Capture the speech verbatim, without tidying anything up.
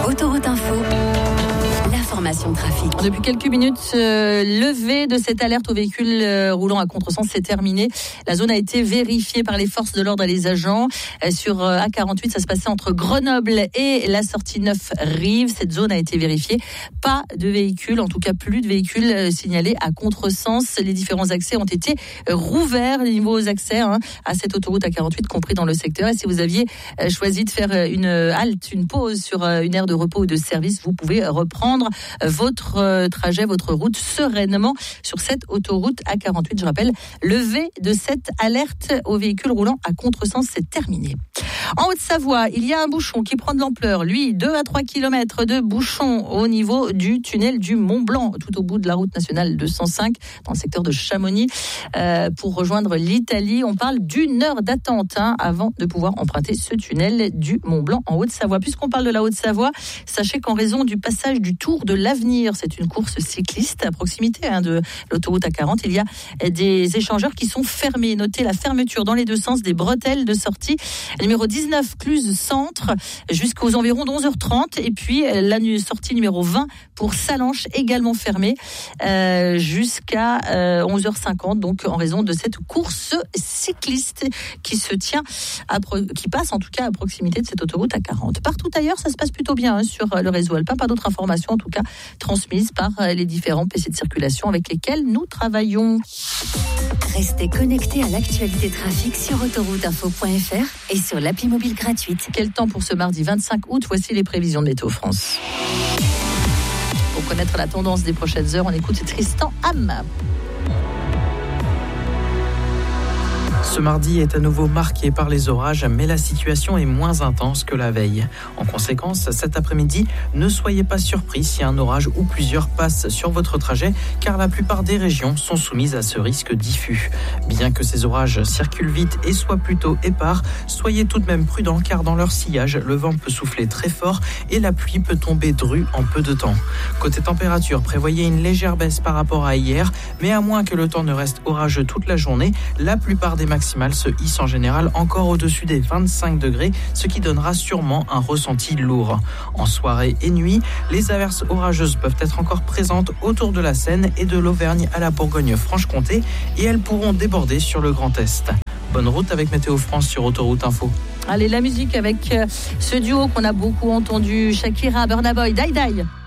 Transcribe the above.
Autoroute Info, l'information trafic. Depuis quelques minutes, euh, levée de cette alerte aux véhicules euh, roulant à contresens, c'est terminé. La zone a été vérifiée par les forces de l'ordre et les agents. Euh, sur euh, A quarante-huit, ça se passait entre Grenoble et la sortie neuf Rive. Cette zone a été vérifiée. Pas de véhicules, en tout cas plus de véhicules euh, signalés à contresens. Les différents accès ont été euh, rouverts, les nouveaux accès hein, à cette autoroute A quarante-huit, compris dans le secteur. Et si vous aviez euh, choisi de faire une halte, une pause sur euh, une aire de repos ou de service, vous pouvez reprendre votre euh, trajet, votre route sereinement sur cette autoroute A quarante-huit. Je rappelle, levée de cette alerte aux véhicules roulant à contresens, c'est terminé. En Haute-Savoie, il y a un bouchon qui prend de l'ampleur. Lui, deux à trois kilomètres de bouchon au niveau du tunnel du Mont-Blanc, tout au bout de la route nationale deux cent cinq, dans le secteur de Chamonix, euh, pour rejoindre l'Italie. On parle d'une heure d'attente hein, avant de pouvoir emprunter ce tunnel du Mont-Blanc en Haute-Savoie. Puisqu'on parle de la Haute-Savoie, sachez qu'en raison du passage du Tour de l'Avenir, c'est une course cycliste à proximité hein, de l'autoroute A quarante, il y a des échangeurs qui sont fermés. Notez la fermeture dans les deux sens des bretelles de sortie. Numéro dix-neuf, Cluse Centre, jusqu'aux environs de onze heures trente. Et puis la sortie numéro vingt pour Salanches, également fermée euh, jusqu'à euh, onze heures cinquante. Donc en raison de cette course cycliste qui se tient, à pro- qui passe en tout cas à proximité de cette autoroute A quarante. Partout ailleurs, ça se passe plutôt bien hein, sur le réseau alpin. Pas d'autres informations en tout cas transmises par les différents P C de circulation avec lesquels nous travaillons. Restez connectés à l'actualité trafic sur autoroute info point f r et sur l'appli mobile gratuite. Quel temps pour ce mardi vingt-cinq août? Voici les prévisions de Météo France. Pour connaître la tendance des prochaines heures, on écoute Tristan Ham. Ce mardi est à nouveau marqué par les orages, mais la situation est moins intense que la veille. En conséquence, cet après-midi, ne soyez pas surpris si un orage ou plusieurs passent sur votre trajet, car la plupart des régions sont soumises à ce risque diffus. Bien que ces orages circulent vite et soient plutôt épars, soyez tout de même prudents, car dans leur sillage, le vent peut souffler très fort et la pluie peut tomber drue en peu de temps. Côté température, prévoyez une légère baisse par rapport à hier, mais à moins que le temps ne reste orageux toute la journée, la plupart des maximales se hissent en général encore au-dessus des vingt-cinq degrés, ce qui donnera sûrement un ressenti lourd. En soirée et nuit, les averses orageuses peuvent être encore présentes autour de la Seine et de l'Auvergne à la Bourgogne-Franche-Comté et elles pourront déborder sur le Grand Est. Bonne route avec Météo France sur Autoroute Info. Allez, la musique avec ce duo qu'on a beaucoup entendu, Shakira, Burna Boy, Die Die.